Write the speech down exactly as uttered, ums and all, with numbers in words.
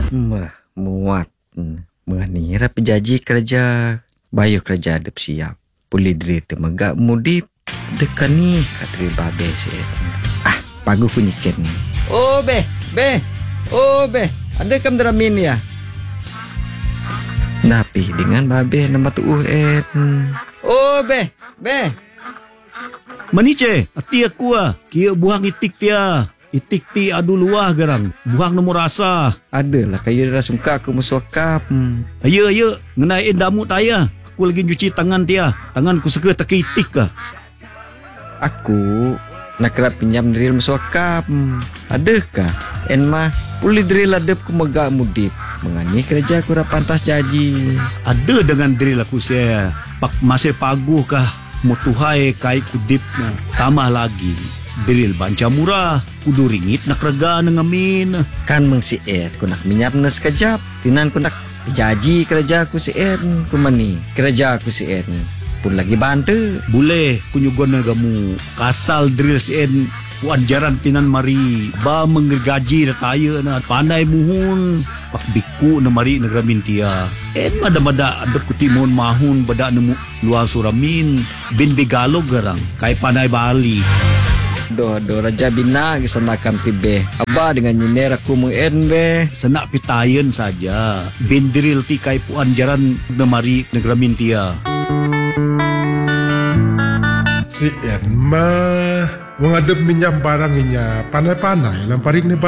Mah, muat. Mengira penjaji kerja. Bayu kerja ada siap. Pulih diri tu megak mudi. Dekan ni katri babe si. Ah, pagu kunyikin. Oh, be, be. Oh, be. Ada kam deramin ya? Tapi dengan babe nama tu eh. Oh, be, be. Manice, ati aku ah. Kia buang itik dia. Itik ti adu luah garang. Buang nomor rasa. Adalah kayu dah sungka aku musuakap. Ayo, ayo. Ngenain damu taya. Aku lagi cuci tangan dia. Tangan ku suka tak itik kah. Aku nak kerap pinjam drill musuakap. Adakah? En mah pulih drill adep ku megak mudip. Mengani kerja aku rap pantas jaji. Ada dengan drill aku saya. Pak masih paguh kah. Mutuhai kai kudip na. Tambah lagi. Drill banca murah. Kudu ringit nak rega nengamin. Kan meng si Ed. Ku nak minyap na sekejap. Tinan ku nak jaji kerja aku si Ed. Ku mani. Kerja aku si Ed. Pun lagi bantu. Boleh. Kunyugon na gamu. Kasal drill si Ed. Puan jaran tinan mari. Ba mengergaji na tayo na. Panay muhun. Pak biku na mari nagramin tiya. Ed mada-mada adap kuti mohon mahun. Bada na luang suramin. Bin bigalog garang. Kay panay bali. Doh, doh Raja Bina kisanakan tibe. Aba dengan nyiner aku meng-en be. Senak pitayen saja. Bindiril ti kay puan jaran na mari nagramin tiya. Si En mah mengadep minyak barang inya panai-panai lamparing ni